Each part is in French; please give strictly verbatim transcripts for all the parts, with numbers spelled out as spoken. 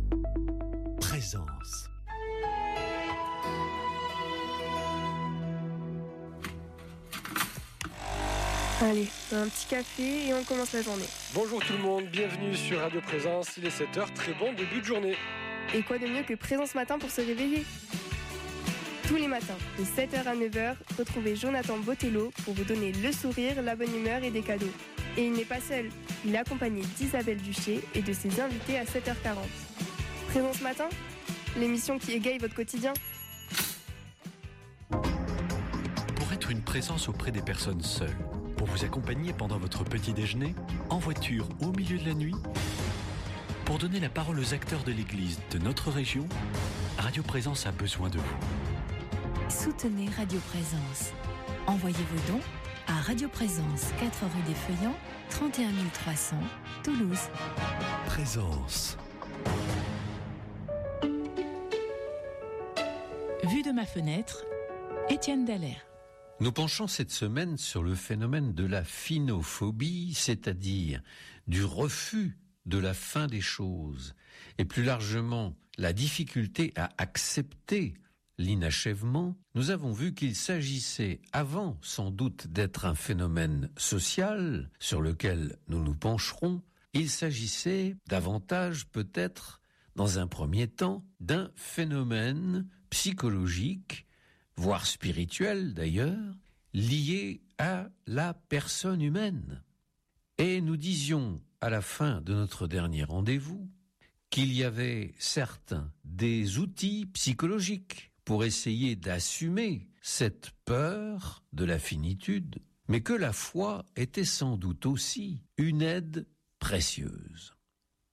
Présence. Allez, un petit café et on commence la journée. Bonjour tout le monde, bienvenue sur Radio Présence, il est sept heures, très bon début de journée. Et quoi de mieux que Présence Matin pour se réveiller ? Tous les matins, de sept heures à neuf heures, retrouvez Jonathan Botello pour vous donner le sourire, la bonne humeur et des cadeaux. Et il n'est pas seul, il est accompagné d'Isabelle Duché et de ses invités à sept heures quarante. Présence Matin, l'émission qui égaye votre quotidien. Pour être une présence auprès des personnes seules, pour vous accompagner pendant votre petit déjeuner, en voiture ou au milieu de la nuit, pour donner la parole aux acteurs de l'Église de notre région, Radio Présence a besoin de vous. Soutenez Radio Présence. Envoyez vos dons à Radio Présence, quatre rue des Feuillants, trente et un mille trois cents, Toulouse. Présence. Vue de ma fenêtre, Étienne Dallaire. Nous penchons cette semaine sur le phénomène de la phinophobie, c'est-à-dire du refus de la fin des choses, et plus largement la difficulté à accepter l'inachèvement. Nous avons vu qu'il s'agissait, avant sans doute d'être un phénomène social sur lequel nous nous pencherons, il s'agissait davantage peut-être, dans un premier temps, d'un phénomène psychologique, voire spirituel d'ailleurs, lié à la personne humaine. Et nous disions à la fin de notre dernier rendez-vous qu'il y avait certes des outils psychologiques pour essayer d'assumer cette peur de la finitude, mais que la foi était sans doute aussi une aide précieuse. Pourquoi ?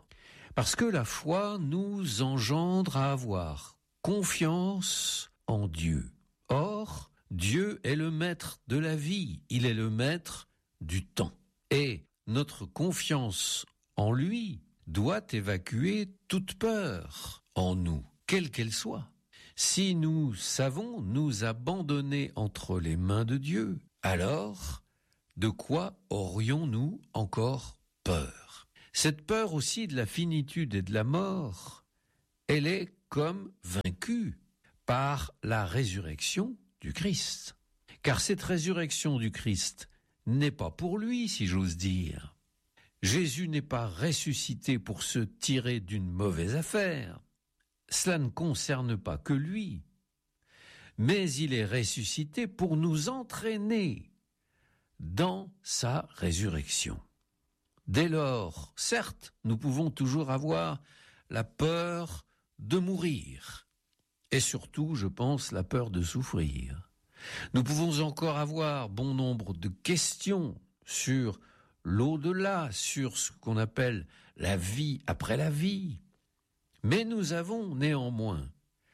Parce que la foi nous engendre à avoir confiance en Dieu. Or, Dieu est le maître de la vie, il est le maître du temps. Et notre confiance en lui doit évacuer toute peur en nous, quelle qu'elle soit. Si nous savons nous abandonner entre les mains de Dieu, alors de quoi aurions-nous encore peur ? Cette peur aussi de la finitude et de la mort, elle est comme vaincue par la résurrection du Christ. Car cette résurrection du Christ n'est pas pour lui, si j'ose dire. Jésus n'est pas ressuscité pour se tirer d'une mauvaise affaire. Cela ne concerne pas que lui. Mais il est ressuscité pour nous entraîner dans sa résurrection. Dès lors, certes, nous pouvons toujours avoir la peur de mourir. Et surtout, je pense, la peur de souffrir. Nous pouvons encore avoir bon nombre de questions sur l'au-delà, sur ce qu'on appelle la vie après la vie. Mais nous avons néanmoins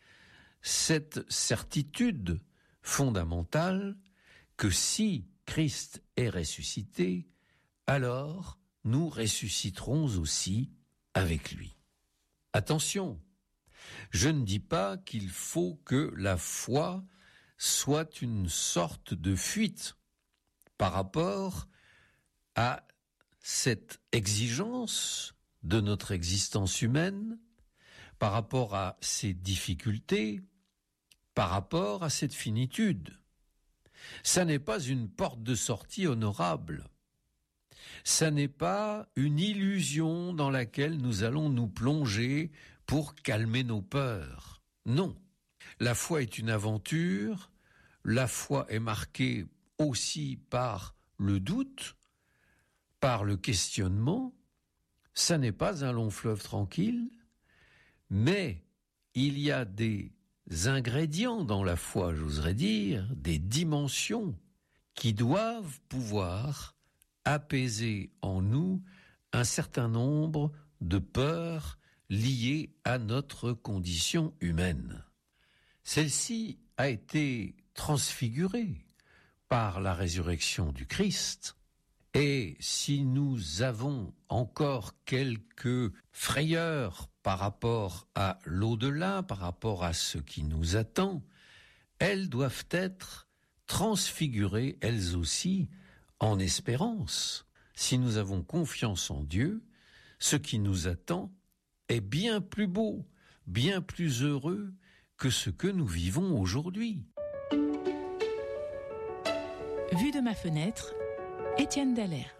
cette certitude fondamentale que si Christ est ressuscité, alors nous ressusciterons aussi avec lui. Attention, je ne dis pas qu'il faut que la foi soit une sorte de fuite par rapport à cette exigence de notre existence humaine, par rapport à ces difficultés, par rapport à cette finitude. Ça n'est pas une porte de sortie honorable. Ça n'est pas une illusion dans laquelle nous allons nous plonger pour calmer nos peurs. Non. La foi est une aventure. La foi est marquée aussi par le doute, par le questionnement. Ça n'est pas un long fleuve tranquille, mais il y a des ingrédients dans la foi, j'oserais dire, des dimensions qui doivent pouvoir apaiser en nous un certain nombre de peurs liées à notre condition humaine. Celle-ci a été transfigurée par la résurrection du Christ, et si nous avons encore quelques frayeurs par rapport à l'au-delà, par rapport à ce qui nous attend, elles doivent être transfigurées, elles aussi, en espérance. Si nous avons confiance en Dieu, ce qui nous attend est bien plus beau, bien plus heureux que ce que nous vivons aujourd'hui. Vue de ma fenêtre, Étienne Dallaire.